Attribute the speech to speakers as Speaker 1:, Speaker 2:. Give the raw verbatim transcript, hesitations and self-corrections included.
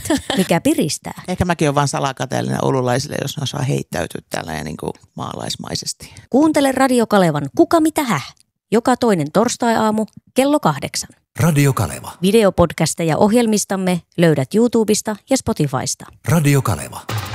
Speaker 1: mikä piristää.
Speaker 2: Ehkä mäkin olen vaan salakateellinen oululaisille, jos ne osaa heittäytyä tällä niin kuin maalaismaisesti.
Speaker 1: Kuuntele Radio Kalevan Kuka mitä häh? Joka toinen torstai-aamu kello kahdeksan.
Speaker 3: Radio Kaleva.
Speaker 1: Videopodcasteja ohjelmistamme löydät YouTubesta ja Spotifysta.
Speaker 3: Radio Kaleva.